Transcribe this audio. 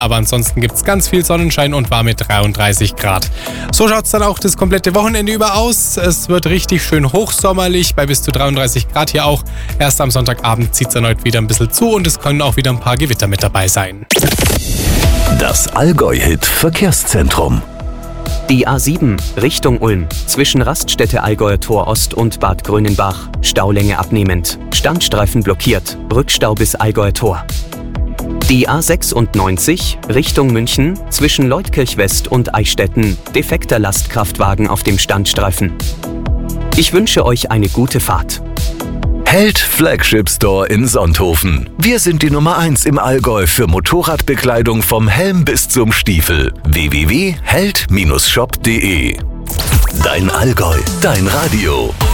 Aber ansonsten gibt es ganz viel Sonnenschein und warme 33 Grad. So schaut es dann auch das komplette Wochenende über aus. Es wird richtig schön hochsommerlich, bei bis zu 33 Grad hier auch. Erst am Sonntagabend zieht es erneut wieder ein bisschen zu und es können auch wieder ein paar Gewitter mit dabei sein. Das Allgäu-Hit Verkehrszentrum. Die A7 Richtung Ulm zwischen Raststätte Allgäuer Tor Ost und Bad Grönenbach. Staulänge abnehmend. Standstreifen blockiert. Rückstau bis Allgäuer Tor. Die A96 Richtung München zwischen Leutkirch West und Eichstätten. Defekter Lastkraftwagen auf dem Standstreifen. Ich wünsche euch eine gute Fahrt. Held Flagship Store in Sonthofen. Wir sind die Nummer 1 im Allgäu für Motorradbekleidung vom Helm bis zum Stiefel. www.held-shop.de. Dein Allgäu, dein Radio.